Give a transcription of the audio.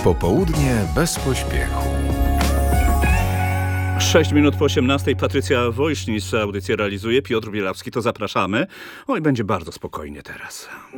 Popołudnie bez pośpiechu. 6 minut po 18. Patrycja Wojśnis audycję realizuje. Piotr Bielawski, to zapraszamy. Oj, będzie bardzo spokojnie teraz.